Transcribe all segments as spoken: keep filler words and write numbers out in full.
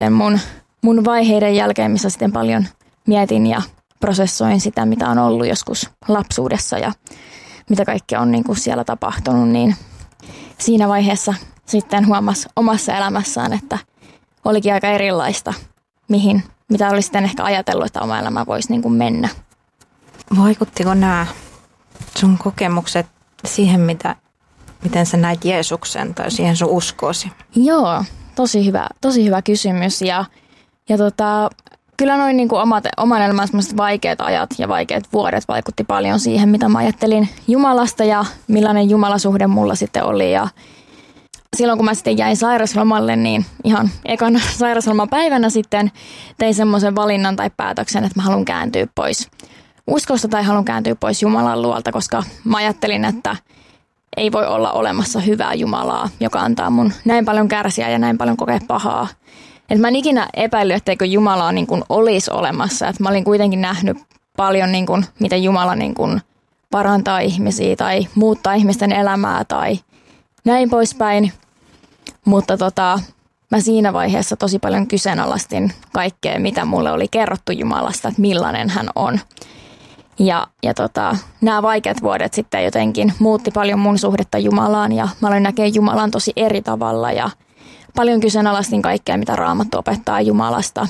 mun, mun vaiheiden jälkeen, missä sitten paljon mietin ja prosessoin sitä, mitä on ollut joskus lapsuudessa ja mitä kaikkea on niin kuin siellä tapahtunut, niin siinä vaiheessa sitten huomasi omassa elämässään, että olikin aika erilaista, mihin, mitä oli sitten ehkä ajatellut, että oma elämä voisi niin kuin mennä. Vaikuttiko nämä sun kokemukset siihen, mitä, miten sä näit Jeesuksen tai siihen sun uskoosi? Joo, tosi hyvä, tosi hyvä kysymys. Ja, ja tota, kyllä noin niin kuin omat, oman elämän sellaiset vaikeat ajat ja vaikeat vuodet vaikutti paljon siihen, mitä mä ajattelin Jumalasta ja millainen Jumalasuhde mulla sitten oli. Ja silloin kun mä sitten jäin sairaslomalle, niin ihan ekan sairasloman päivänä sitten tein semmoisen valinnan tai päätöksen, että mä haluan kääntyä pois uskosta tai haluan kääntyä pois Jumalan luolta, koska mä ajattelin, että ei voi olla olemassa hyvää Jumalaa, joka antaa mun näin paljon kärsiä ja näin paljon kokea pahaa. Et mä en ikinä epäillyt, etteikö Jumalaa niin kuin olisi olemassa. Et mä olin kuitenkin nähnyt paljon, niin kuin, miten Jumala niin kuin parantaa ihmisiä tai muuttaa ihmisten elämää tai näin poispäin. Mutta tota, mä siinä vaiheessa tosi paljon kyseenalaistin kaikkea, mitä mulle oli kerrottu Jumalasta, että millainen hän on. Ja, ja tota, nämä vaikeat vuodet sitten jotenkin muutti paljon mun suhdetta Jumalaan ja mä aloin näkee Jumalan tosi eri tavalla ja paljon kyseenalaistin kaikkea, mitä Raamattu opettaa Jumalasta.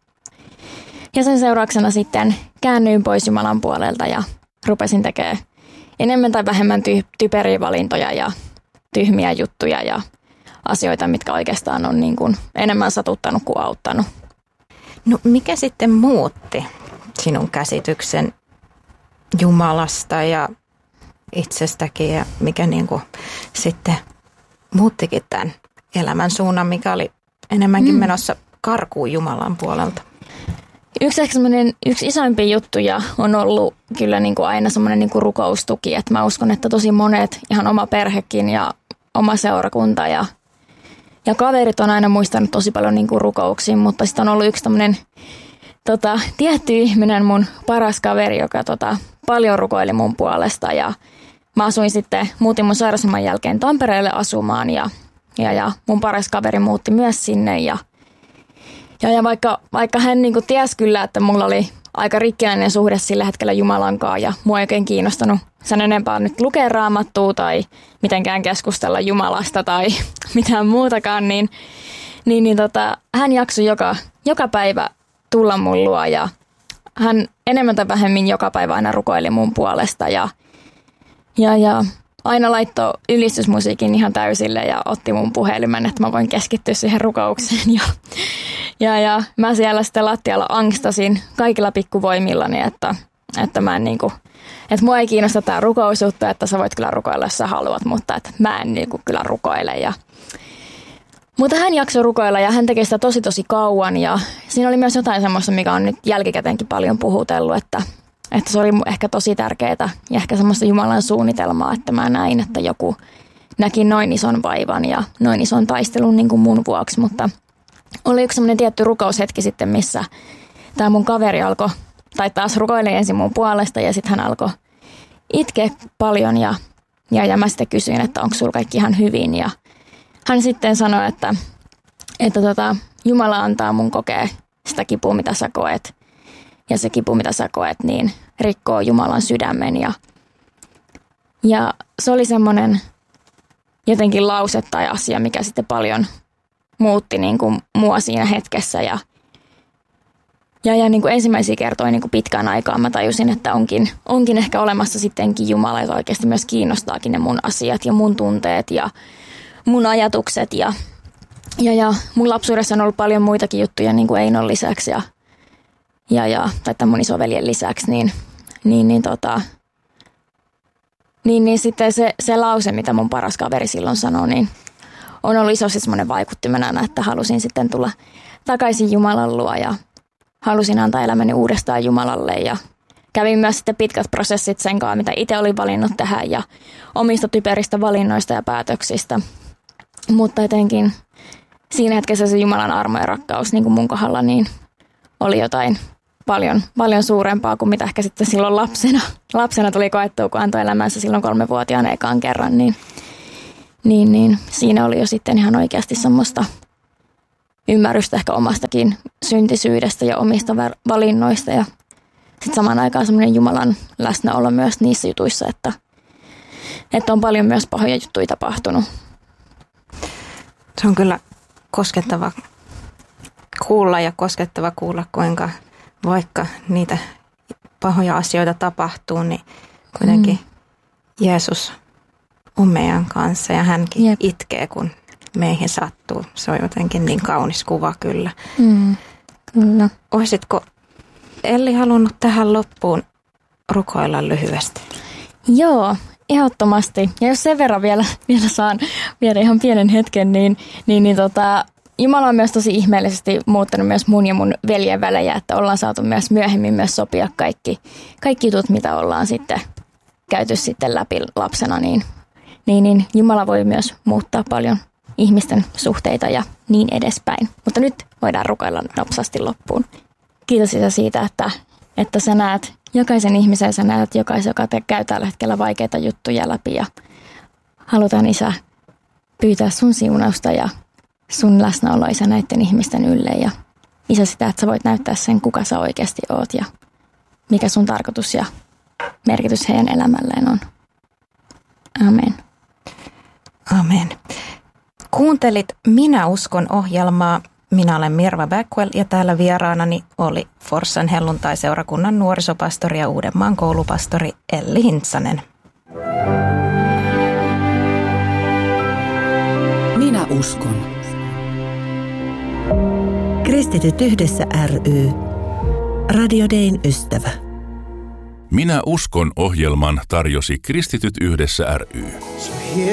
Ja sen seurauksena sitten käännyin pois Jumalan puolelta ja rupesin tekemään enemmän tai vähemmän ty- typeriä valintoja ja tyhmiä juttuja ja asioita, mitkä oikeastaan on niin kuin enemmän satuttanut kuin auttanut. No mikä sitten muutti sinun käsityksen Jumalasta ja itsestäkin ja mikä niin kuin sitten muuttikin tämän elämän suunnan, mikä oli enemmänkin mm. menossa karkuun Jumalan puolelta? Yksi, yksi isoimpia juttuja on ollut kyllä niin kuin aina semmoinen niin kuin rukoustuki, että mä uskon, että tosi monet, ihan oma perhekin ja oma seurakunta ja, ja kaverit on aina muistanut tosi paljon niin kuin rukouksiin, mutta sitten on ollut yksi tämmöinen tota, tietty ihminen, mun paras kaveri, joka tota, paljon rukoili mun puolesta ja mä asuin sitten, muutin mun sairausloman jälkeen Tampereelle asumaan ja, ja, ja mun paras kaveri muutti myös sinne ja Ja, ja vaikka, vaikka hän niin kuin tiesi kyllä, että mulla oli aika rikkinäinen suhde sillä hetkellä Jumalankaan ja mua ei oikein kiinnostanut sen enempää nyt lukea Raamattua tai mitenkään keskustella Jumalasta tai mitään muutakaan, niin, niin, niin tota, hän jaksoi joka, joka päivä tulla mun luo ja hän enemmän tai vähemmin joka päivä aina rukoili mun puolesta ja, ja, ja aina laittoi ylistysmusiikin ihan täysille ja otti mun puhelimen, että mä voin keskittyä siihen rukoukseen. Ja, ja, ja mä siellä sitten lattialla angstasin kaikilla pikkuvoimillani, että, että, mä en niinku, että mua ei kiinnosta tää rukousjuttu, että sä voit kyllä rukoilla, jos sä haluat, mutta että mä en niinku kyllä rukoile. Ja, mutta hän jaksoi rukoilla ja hän teki sitä tosi tosi kauan ja siinä oli myös jotain semmoista, mikä on nyt jälkikäteenkin paljon puhutellut, että Että se oli ehkä tosi tärkeää ja ehkä semmoista Jumalan suunnitelmaa, että mä näin, että joku näki noin ison vaivan ja noin ison taistelun niin kuin mun vuoksi. Mutta oli yksi semmoinen tietty rukoushetki sitten, missä tämä mun kaveri alkoi, tai taas rukoili ensin mun puolesta ja sitten hän alkoi itkeä paljon ja, ja, ja mä sitten kysyin, että onko sulla kaikki ihan hyvin. Ja hän sitten sanoi, että, että tota, Jumala antaa mun kokea sitä kipua, mitä sä koet. Ja se kipu, mitä sä koet, niin rikkoo Jumalan sydämen. Ja, ja se oli semmoinen jotenkin lause tai asia, mikä sitten paljon muutti niin kuin mua siinä hetkessä. Ja, ja, ja niin kuin ensimmäisiä kertoja niin kuin pitkään aikaan mä tajusin, että onkin, onkin ehkä olemassa sittenkin Jumala, joka oikeasti myös kiinnostaakin ne mun asiat ja mun tunteet ja mun ajatukset. Ja, ja, ja mun lapsuudessa on ollut paljon muitakin juttuja niin kuin Einon lisäksi ja Ja, ja, tai tämän mun isoveljen lisäksi, niin, niin, niin, tota, niin, niin sitten se, se lause, mitä mun paras kaveri silloin sanoi, niin on ollut isosti semmoinen vaikuttimena, että halusin sitten tulla takaisin Jumalan luo ja halusin antaa elämäni uudestaan Jumalalle ja kävin myös sitten pitkät prosessit sen kanssa, mitä itse olin valinnut tähän ja omista typeristä valinnoista ja päätöksistä, mutta etenkin siinä hetkessä se Jumalan armo ja rakkaus niin kuin mun kohdalla, niin oli jotain paljon, paljon suurempaa kuin mitä ehkä sitten silloin lapsena. Lapsena tuli koettua, kun antoi elämänsä silloin kolmevuotiaana ekaan kerran, niin, niin, niin siinä oli jo sitten ihan oikeasti semmoista ymmärrystä ehkä omastakin syntisyydestä ja omista valinnoista ja sitten samaan aikaan semmoinen Jumalan läsnäolo myös niissä jutuissa, että, että on paljon myös pahoja juttuja tapahtunut. Se on kyllä koskettava kuulla ja koskettava kuulla, kuinka vaikka niitä pahoja asioita tapahtuu, niin kuitenkin mm. Jeesus on meidän kanssa ja hänkin Jep. itkee, kun meihin sattuu. Se on jotenkin niin kaunis kuva kyllä. Mm, kyllä. Olisitko Elli halunnut tähän loppuun rukoilla lyhyesti? Joo, ehdottomasti. Ja jos sen verran vielä, vielä saan viedä ihan pienen hetken, niin, niin, niin tota, Jumala on myös tosi ihmeellisesti muuttanut myös mun ja mun veljen välejä, että ollaan saatu myös myöhemmin myös sopia kaikki, kaikki jutut, mitä ollaan sitten käyty sitten läpi lapsena, niin, niin, niin Jumala voi myös muuttaa paljon ihmisten suhteita ja niin edespäin. Mutta nyt voidaan rukoilla nopsasti loppuun. Kiitos Isä siitä, että, että sä näet jokaisen ihmisen, sä näet jokaisen, joka te käy tällä hetkellä vaikeita juttuja läpi ja halutaan Isä pyytää sun siunausta ja sun läsnäoloa Isä näiden ihmisten ylle ja Isä sitä, että sä voit näyttää sen, kuka sä oikeasti oot ja mikä sun tarkoitus ja merkitys heidän elämälleen on. Amen. Amen. Kuuntelit Minä uskon -ohjelmaa. Minä olen Mirva Backwell ja täällä vieraanani oli Forssan helluntai-seurakunnan nuorisopastori ja Uudenmaan koulupastori Elli Hintsanen. Minä uskon. Kristityt yhdessä ry. Radio Dayn ystävä. Minä uskon -ohjelman tarjosi Kristityt yhdessä ry.